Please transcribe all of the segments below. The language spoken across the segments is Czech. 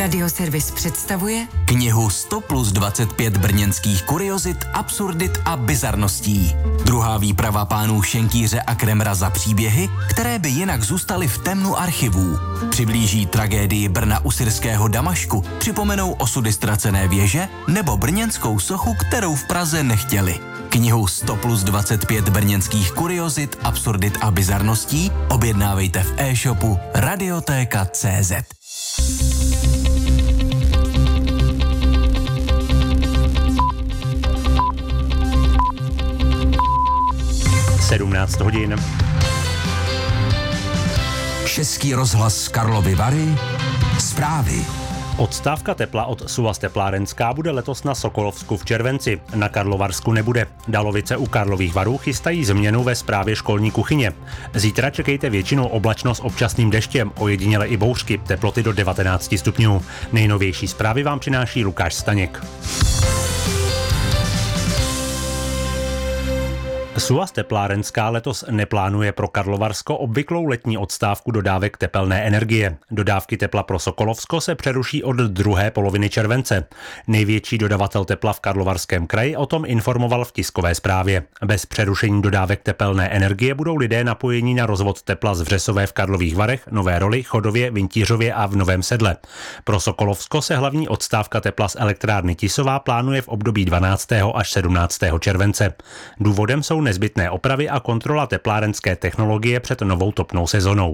Radioservis představuje knihu 100 plus 25 brněnských kuriozit, absurdit a bizarností. Druhá výprava pánů Šenkýře a Kremra za příběhy, které by jinak zůstaly v temnu archivů. Přiblíží tragédii Brna u syrského Damašku, připomenou osudy ztracené věže nebo brněnskou sochu, kterou v Praze nechtěli. Knihu 100 plus 25 brněnských kuriozit, absurdit a bizarností objednávejte v e-shopu Radiotéka.cz. (17 hodin). Český rozhlas Karlovy Vary. Zprávy. Odstávka tepla od SUAZ Teplárenská bude letos na Sokolovsku v červenci. Na Karlovarsku nebude. Dalovice u Karlových Varů chystají změnu ve správě školní kuchyně. Zítra čekejte většinou oblačno s občasným deštěm, ojediněle i bouřky, teploty do 19 stupňů. Nejnovější zprávy vám přináší Lukáš Staněk. SUAZ Teplárenská letos neplánuje pro Karlovarsko obvyklou letní odstávku dodávek tepelné energie. Dodávky tepla pro Sokolovsko se přeruší od druhé poloviny července. Největší dodavatel tepla v Karlovarském kraji o tom informoval v tiskové zprávě. Bez přerušení dodávek tepelné energie budou lidé napojení na rozvod tepla z Vřesové v Karlových Varech, Nové Roli, Chodově, Vintířově a v Novém Sedle. Pro Sokolovsko se hlavní odstávka tepla z elektrárny Tisová plánuje v období 12. až 17. července. Důvodem jsou nezbytné opravy a kontrola teplárenské technologie před novou topnou sezónou.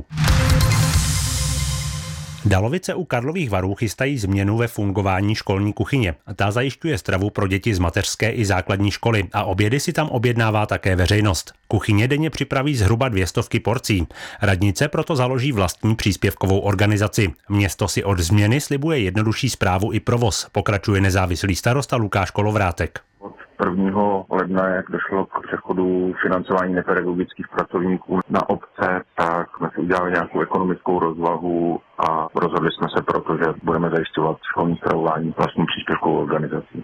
Dalovice u Karlových Varů chystají změnu ve fungování školní kuchyně. Ta zajišťuje stravu pro děti z mateřské i základní školy a obědy si tam objednává také veřejnost. Kuchyně denně připraví zhruba 200 porcí. Radnice proto založí vlastní příspěvkovou organizaci. Město si od změny slibuje jednodušší správu i provoz, pokračuje nezávislý starosta Lukáš Kolovrátek. 1. ledna, jak došlo k přechodu financování nepedagogických pracovníků na obce, tak jsme si udělali nějakou ekonomickou rozvahu a rozhodli jsme se proto, že budeme zajišťovat školní stravování vlastní příspěvkovou organizací.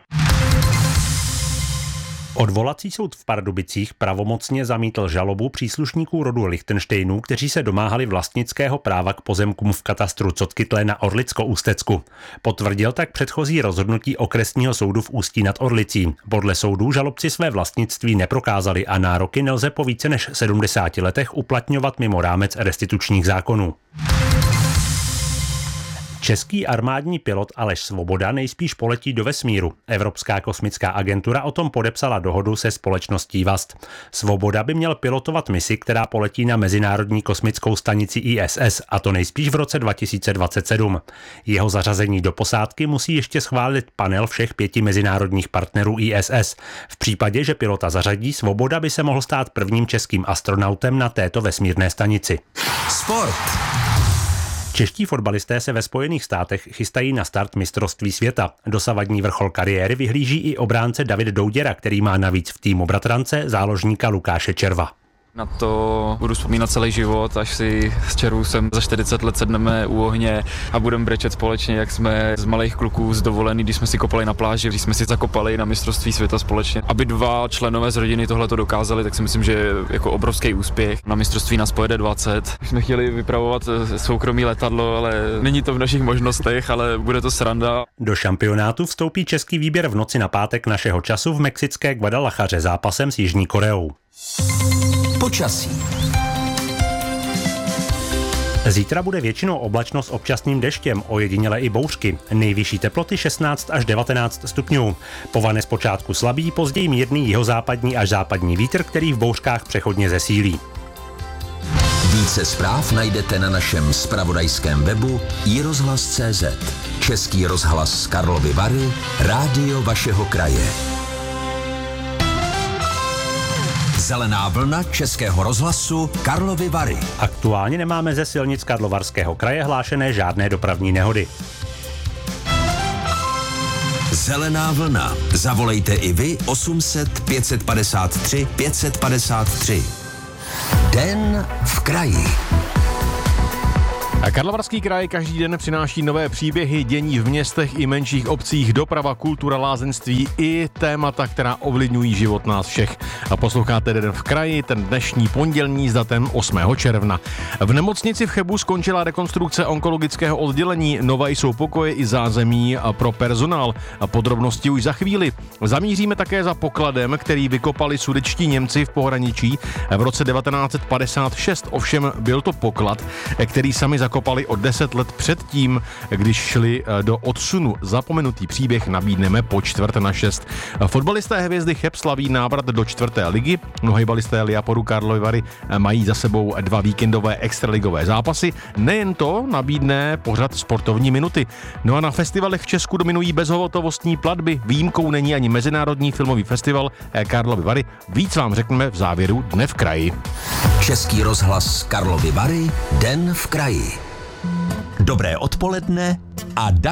Odvolací soud v Pardubicích pravomocně zamítl žalobu příslušníků rodu Lichtenštejnů, kteří se domáhali vlastnického práva k pozemkům v katastru Cotkytle na Orlicko-Ústecku. Potvrdil tak předchozí rozhodnutí okresního soudu v Ústí nad Orlicí. Podle soudu žalobci své vlastnictví neprokázali a nároky nelze po více než 70 letech uplatňovat mimo rámec restitučních zákonů. Český armádní pilot Aleš Svoboda nejspíš poletí do vesmíru. Evropská kosmická agentura o tom podepsala dohodu se společností VAST. Svoboda by měl pilotovat misi, která poletí na Mezinárodní kosmickou stanici ISS, a to nejspíš v roce 2027. Jeho zařazení do posádky musí ještě schválit panel všech 5 mezinárodních partnerů ISS. V případě, že pilota zařadí, Svoboda by se mohl stát prvním českým astronautem na této vesmírné stanici. Sport. Čeští fotbalisté se ve Spojených státech chystají na start mistrovství světa. Dosavadní vrchol kariéry vyhlíží i obránce David Douděra, který má navíc v týmu bratrance záložníka Lukáše Červa. Na to budu vzpomínat celý život, až si s Červusem za 40 let sedneme u ohně a budeme brečet společně, jak jsme z malých kluků z dovolený, když jsme si kopali na pláži, když jsme si zakopali na mistrovství světa společně. Aby 2 členové z rodiny tohleto dokázali, tak si myslím, že je jako obrovský úspěch. Na mistrovství nás pojede 20. Jsme chtěli vypravovat soukromý letadlo, ale není to v našich možnostech, ale bude to sranda. Do šampionátu vstoupí český výběr v noci na pátek našeho času v mexické Guadalajaře zápasem s Jižní Koreou. Počasí. Zítra bude většinou oblačno s občasným deštěm, ojediněle i bouřky. Nejvyšší teploty 16 až 19 stupňů. Povane zpočátku slabý, později mírný jihozápadní až západní vítr, který v bouřkách přechodně zesílí. Více zpráv najdete na našem zpravodajském webu iRozhlas.cz. Český rozhlas Karlovy Vary, rádio vašeho kraje. Zelená vlna Českého rozhlasu Karlovy Vary. Aktuálně nemáme ze silnic Karlovarského kraje hlášené žádné dopravní nehody. Zelená vlna. Zavolejte i vy 800 553 553. Den v kraji. Karlovarský kraj každý den přináší nové příběhy, dění v městech i menších obcích, doprava, kultura, lázeňství i témata, která ovlivňují život nás všech. A posloucháte Den v kraji, ten dnešní pondělní s datem 8. června. V nemocnici v Chebu skončila rekonstrukce onkologického oddělení, nové jsou pokoje i zázemí pro personál. A podrobnosti už za chvíli. Zamíříme také za pokladem, který vykopali sudetští Němci v pohraničí v roce 1956. Ovšem byl to poklad, který sami zakopali o 10 let předtím, když šli do odsunu. Zapomenutý příběh nabídneme po 5:45. Fotbalisté Hvězdy Cheb slaví návrat do 4. ligy. Nohejbalisté Liaporu Karlovy Vary mají za sebou 2 víkendové extraligové zápasy. Nejen to nabídne pořad Sportovní minuty. No a na festivalech v Česku dominují bezhotovostní platby. Výjimkou není ani Mezinárodní filmový festival Karlovy Vary. Víc vám řekneme v závěru Dne v kraji. Český rozhlas Karlovy Vary, Den v kraji. Dobré odpoledne a